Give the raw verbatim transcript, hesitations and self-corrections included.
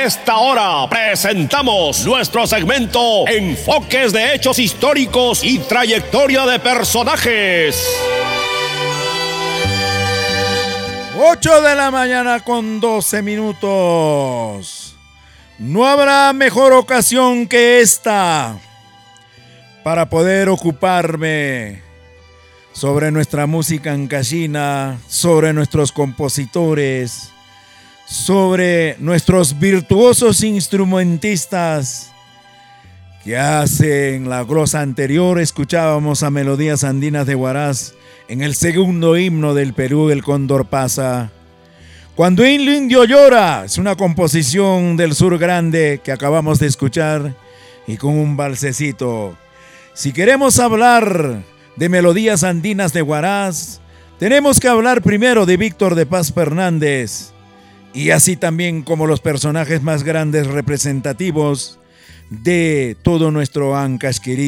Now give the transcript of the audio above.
esta hora presentamos nuestro segmento Enfoques de Hechos Históricos y Trayectoria de Personajes. ocho de la mañana con doce minutos. No habrá mejor ocasión que esta para poder ocuparme sobre nuestra música ancashina, sobre nuestros compositores, sobre nuestros virtuosos instrumentistas que hacen la glosa anterior. Escuchábamos a Melodías Andinas de Huaraz en el segundo himno del Perú, el Cóndor pasa. Cuando el indio llora, es una composición del Sur Grande que acabamos de escuchar, y con un balsecito. Si queremos hablar de Melodías Andinas de Huaraz, tenemos que hablar primero de Víctor de Paz Fernández, y así también como los personajes más grandes representativos de todo nuestro Ancash querido.